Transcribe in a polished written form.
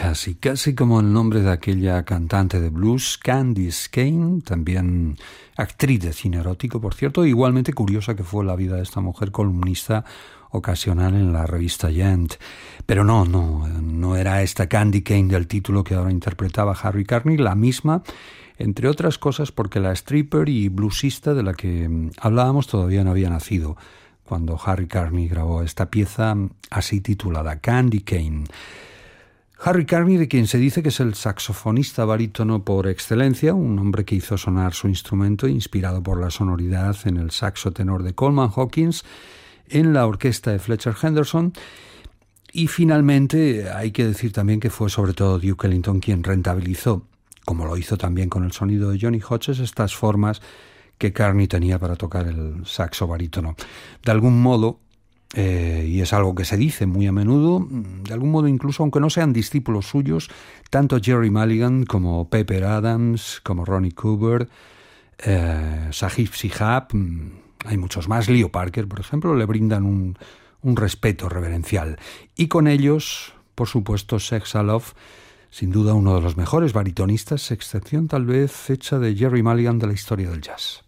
casi como el nombre de aquella cantante de blues, Candice Kane, también actriz de cine erótico, por cierto, igualmente curiosa que fue la vida de esta mujer, columnista ocasional en la revista Gent. Pero no era esta Candy Kane del título que ahora interpretaba Harry Carney, la misma, entre otras cosas porque la stripper y bluesista de la que hablábamos todavía no había nacido cuando Harry Carney grabó esta pieza así titulada Candy Kane. Harry Carney, de quien se dice que es el saxofonista barítono por excelencia, un hombre que hizo sonar su instrumento inspirado por la sonoridad en el saxo tenor de Coleman Hawkins en la orquesta de Fletcher Henderson. Y finalmente hay que decir también que fue sobre todo Duke Ellington quien rentabilizó, como lo hizo también con el sonido de Johnny Hodges, estas formas que Carney tenía para tocar el saxo barítono. De algún modo, y es algo que se dice muy a menudo, de algún modo incluso aunque no sean discípulos suyos, tanto Jerry Mulligan como Pepper Adams, como Ronnie Cooper, Sahib Shihab, hay muchos más, Leo Parker, por ejemplo, le brindan un respeto reverencial. Y con ellos, por supuesto, Sexa Love, sin duda uno de los mejores baritonistas, excepción tal vez hecha de Jerry Mulligan de la historia del jazz.